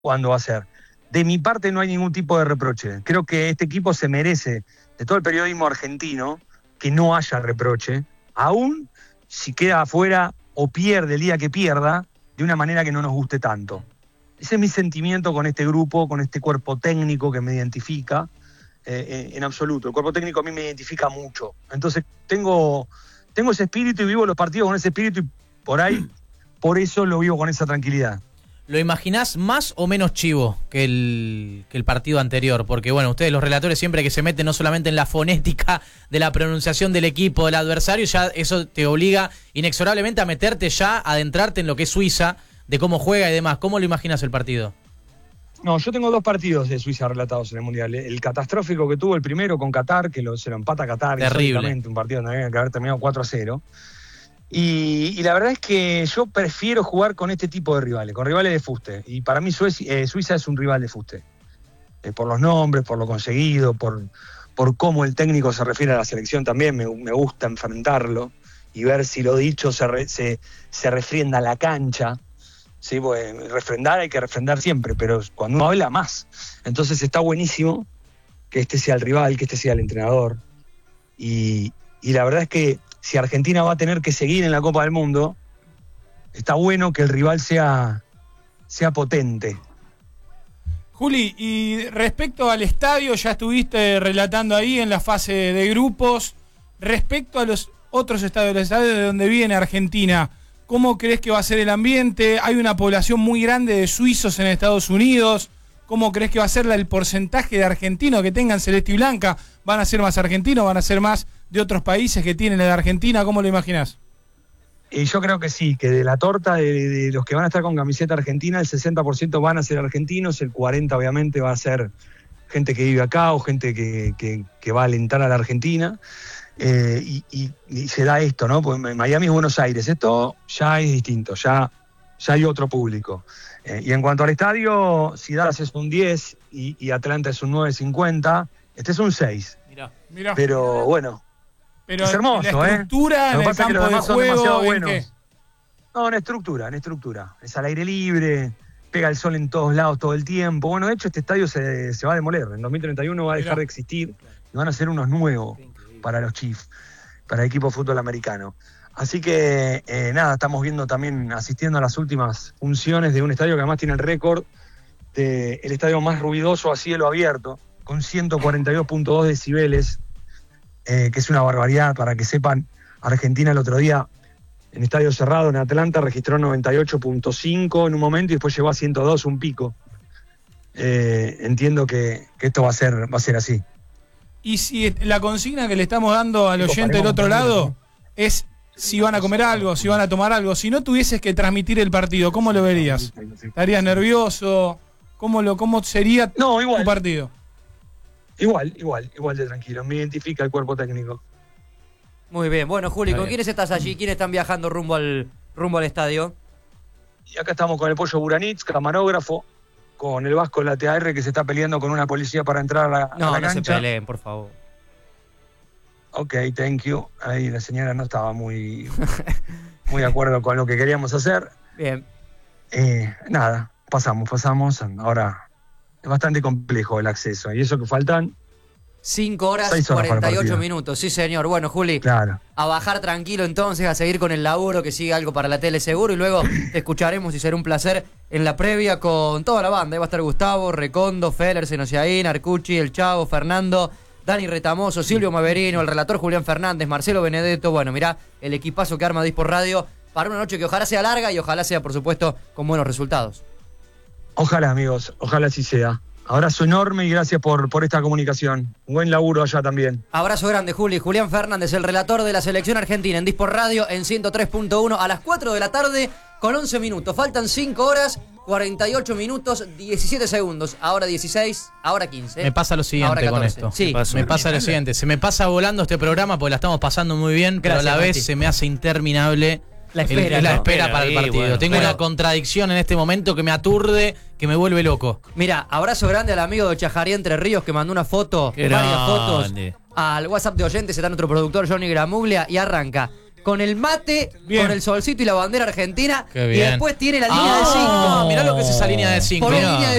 cuándo va a ser. De mi parte no hay ningún tipo de reproche. Creo que este equipo se merece, de todo el periodismo argentino, que no haya reproche, aún si queda afuera o pierde el día que pierda, de una manera que no nos guste tanto. Ese es mi sentimiento con este grupo, con este cuerpo técnico que me identifica, en absoluto. El cuerpo técnico a mí me identifica mucho. Entonces tengo ese espíritu y vivo los partidos con ese espíritu y por eso lo vivo con esa tranquilidad. ¿Lo imaginás más o menos chivo que el partido anterior? Porque bueno, ustedes los relatores siempre que se meten no solamente en la fonética de la pronunciación del equipo, del adversario, ya eso te obliga inexorablemente a meterte ya, a adentrarte en lo que es Suiza, de cómo juega y demás. ¿Cómo lo imaginas el partido? No, yo tengo 2 partidos de Suiza relatados en el Mundial. El catastrófico que tuvo el primero con Qatar, que se lo empata Qatar. Terrible. Un partido donde había que haber terminado 4-0. Y la verdad es que yo prefiero jugar con este tipo de rivales, con rivales de fuste. Y para mí Suiza es un rival de fuste. Por los nombres, por lo conseguido, por cómo el técnico se refiere a la selección también. Me gusta enfrentarlo y ver si lo dicho se refrienda la cancha. Sí, pues refrendar hay que refrendar siempre, pero cuando uno habla más. Entonces está buenísimo que este sea el rival, que este sea el entrenador. Y la verdad es que si Argentina va a tener que seguir en la Copa del Mundo, está bueno que el rival sea potente. Juli, y respecto al estadio, ya estuviste relatando ahí en la fase de grupos. Respecto a los otros estadios, el estadio de donde viene Argentina, ¿cómo crees que va a ser el ambiente? Hay una población muy grande de suizos en Estados Unidos. ¿Cómo crees que va a ser el porcentaje de argentinos que tengan celeste y blanca? ¿Van a ser más argentinos? ¿Van a ser más de otros países que tienen la de Argentina? ¿Cómo lo imaginás? Y yo creo que sí, que de la torta de los que van a estar con camiseta argentina, el 60% van a ser argentinos, el 40% obviamente va a ser gente que vive acá o gente que va a alentar a la Argentina. Y se da esto, ¿no? Pues Miami es Buenos Aires, esto ya es distinto, ya hay otro público. Y en cuanto al estadio, si Dallas es un 10 y Atlanta es un 9.50, este es un 6. Mirá. Pero bueno, pero es hermoso, la estructura, en el campo de juego, ¿en qué? No, en estructura. Es al aire libre, pega el sol en todos lados todo el tiempo. Bueno, de hecho este estadio se va a demoler. En 2031 va a dejar de existir y van a ser unos nuevos para los Chiefs, para el equipo de fútbol americano. Así que nada, estamos viendo también, asistiendo a las últimas funciones de un estadio que además tiene el récord del estadio más ruidoso a cielo abierto, con 142.2 decibeles, que es una barbaridad. Para que sepan, Argentina el otro día, en estadio cerrado en Atlanta, registró 98.5 en un momento y después llegó a 102, un pico. Entiendo que esto va a ser así. Y si la consigna que le estamos dando al oyente del otro lado es si van a comer algo, si van a tomar algo, si no tuvieses que transmitir el partido, ¿cómo lo verías? ¿Estarías nervioso? ¿Cómo sería tu partido? Igual de tranquilo, me identifica el cuerpo técnico. Muy bien, bueno Juli, ¿con quiénes estás allí? ¿Quiénes están viajando rumbo al estadio? Y acá estamos con el Pollo Buranitz, camarógrafo, con el Vasco de la TAR que se está peleando con una policía para entrar a la cancha. No se peleen, por favor. Ok, thank you. Ahí la señora no estaba muy de acuerdo con lo que queríamos hacer. Bien. Nada, pasamos. Ahora es bastante complejo el acceso. Y eso que faltan 5 horas 48 minutos, sí señor. Bueno, Juli, claro, a bajar tranquilo entonces, a seguir con el laburo, que siga algo para la tele seguro, y luego te escucharemos y será un placer en la previa con toda la banda. Ahí va a estar Gustavo, Recondo, Feller, Senosiaín, Arcucci, El Chavo, Fernando, Dani Retamoso, Silvio Maverino, el relator Julián Fernández, Marcelo Benedetto. Bueno, mirá el equipazo que arma Disport Radio para una noche que ojalá sea larga y ojalá sea, por supuesto, con buenos resultados. Ojalá, amigos, ojalá así sea. Abrazo enorme y gracias por esta comunicación. Buen laburo allá también. Abrazo grande, Juli. Julián Fernández, el relator de la selección argentina en Disport Radio en 103.1 a las 4 de la tarde con 11 minutos. Faltan 5 horas, 48 minutos, 17 segundos. Ahora 16, ahora 15. Me pasa lo siguiente con esto. Sí. Me pasa lo siguiente. Se me pasa volando este programa porque la estamos pasando muy bien, pero a la vez se me hace interminable la espera para el partido. Bueno, tengo una contradicción en este momento que me aturde, que me vuelve loco. Mira, abrazo grande al amigo de Chajarí Entre Ríos que mandó una foto, varias fotos al WhatsApp de oyentes. Está nuestro productor Johnny Gramuglia y arranca. con el mate, Bien. con el solcito y la bandera argentina. Qué Y bien. después tiene la línea de 5. Mirá lo que es esa línea de 5. Por línea de